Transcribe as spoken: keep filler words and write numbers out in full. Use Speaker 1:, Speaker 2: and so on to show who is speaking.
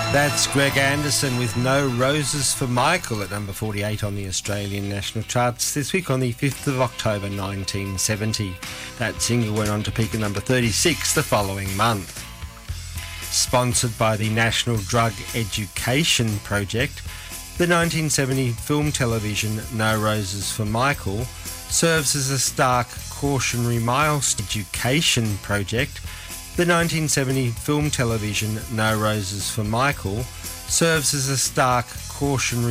Speaker 1: That's Greg Anderson with No Roses for Michael at number forty-eight on the Australian national charts this week on the fifth of October nineteen seventy. That single went on to peak at number thirty-six the following month. Sponsored by the National Drug Education Project, the nineteen seventy film television No Roses for Michael serves as a stark cautionary milestone. Education Project, the nineteen seventy film television No Roses for Michael serves as a stark cautionary